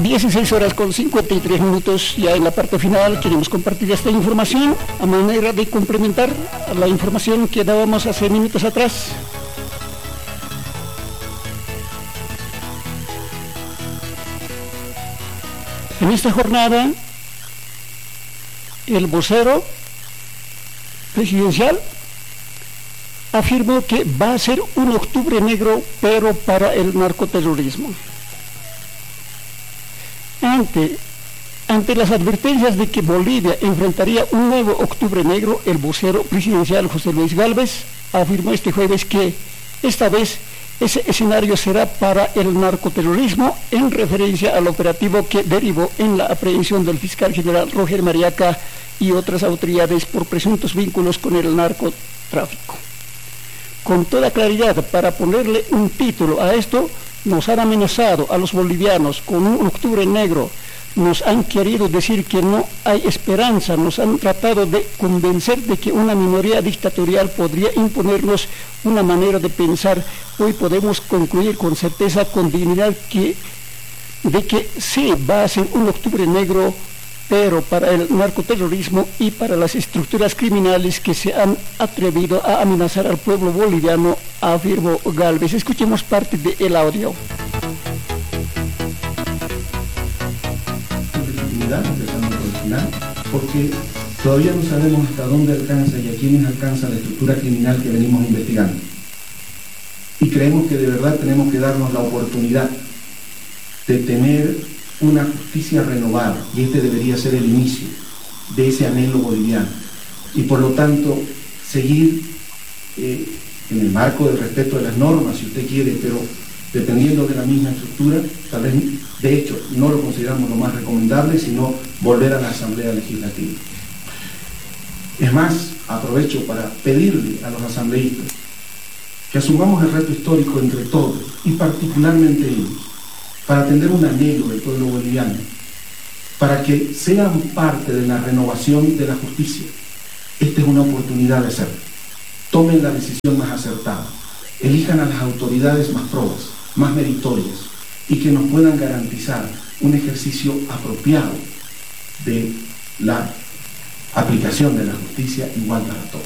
16 horas con 53 minutos, ya en la parte final queremos compartir esta información a manera de complementar la información que dábamos hace minutos atrás. En esta jornada, el vocero presidencial afirmó que va a ser un octubre negro, pero para el narcoterrorismo. Ante las advertencias de que Bolivia enfrentaría un nuevo octubre negro, el vocero presidencial José Luis Gálvez afirmó este jueves que esta vez ese escenario será para el narcoterrorismo, en referencia al operativo que derivó en la aprehensión del fiscal general Roger Mariaca y otras autoridades por presuntos vínculos con el narcotráfico. Con toda claridad, para ponerle un título a esto, nos han amenazado a los bolivianos con un octubre negro, nos han querido decir que no hay esperanza, nos han tratado de convencer de que una minoría dictatorial podría imponernos una manera de pensar. Hoy podemos concluir con certeza, con dignidad, de que sí va a ser un octubre negro, pero para el narcoterrorismo y para las estructuras criminales que se han atrevido a amenazar al pueblo boliviano, afirmó Gálvez. Escuchemos parte del audio. Empezando por el final, porque todavía no sabemos hasta dónde alcanza y a quiénes alcanza la estructura criminal que venimos investigando. Y creemos que de verdad tenemos que darnos la oportunidad de tener una justicia renovada, y este debería ser el inicio de ese anhelo boliviano. Y por lo tanto, seguir en el marco del respeto de las normas, si usted quiere, pero dependiendo de la misma estructura, tal vez, de hecho, no lo consideramos lo más recomendable, sino volver a la Asamblea Legislativa. Es más, aprovecho para pedirle a los asambleístas que asumamos el reto histórico entre todos, y particularmente ellos, para atender un anhelo del pueblo boliviano, para que sean parte de la renovación de la justicia. Esta es una oportunidad de hacerlo. Tomen la decisión más acertada, elijan a las autoridades más probas, más meritorias, y que nos puedan garantizar un ejercicio apropiado de la aplicación de la justicia igual para todos.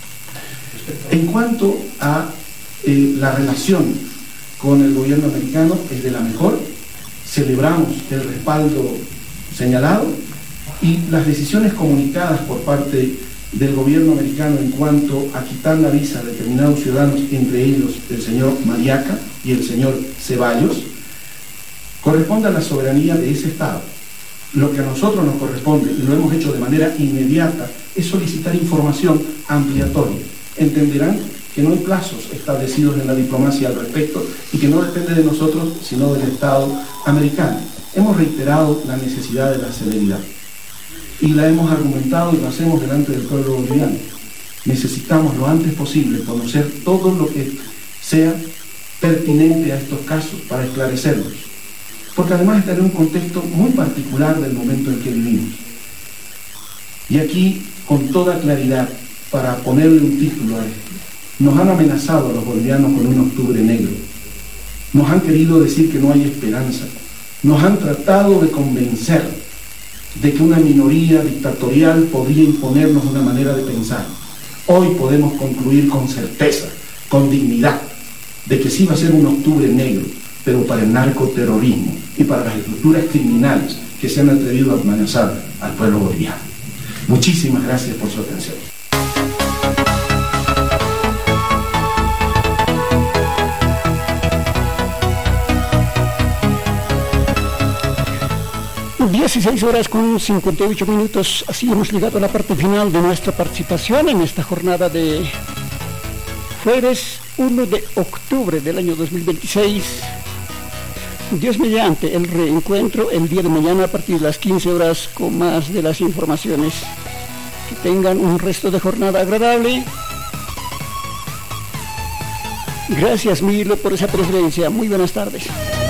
En cuanto a la relación con el gobierno americano, es de la mejor. Celebramos el respaldo señalado y las decisiones comunicadas por parte del gobierno americano en cuanto a quitar la visa a determinados ciudadanos, entre ellos el señor Mariaca y el señor Ceballos, corresponde a la soberanía de ese Estado. Lo que a nosotros nos corresponde, y lo hemos hecho de manera inmediata, es solicitar información ampliatoria. Entenderán que no hay plazos establecidos en la diplomacia al respecto y que no depende de nosotros, sino del Estado americano. Hemos reiterado la necesidad de la celeridad y la hemos argumentado y lo hacemos delante del pueblo boliviano. Necesitamos lo antes posible conocer todo lo que sea pertinente a estos casos para esclarecerlos, porque además está en un contexto muy particular del momento en que vivimos. Y aquí, con toda claridad, para ponerle un título a esto, nos han amenazado a los bolivianos con un octubre negro, nos han querido decir que no hay esperanza, nos han tratado de convencer de que una minoría dictatorial podría imponernos una manera de pensar. Hoy podemos concluir con certeza, con dignidad, de que sí va a ser un octubre negro, pero para el narcoterrorismo y para las estructuras criminales que se han atrevido a amenazar al pueblo boliviano. Muchísimas gracias por su atención. Son 16 horas con 58 minutos, así hemos llegado a la parte final de nuestra participación en esta jornada de jueves 1 de octubre del año 2026. Dios mediante, el reencuentro el día de mañana a partir de las 15 horas con más de las informaciones. Que tengan un resto de jornada agradable. Gracias, Milo, por esa preferencia. Muy buenas tardes.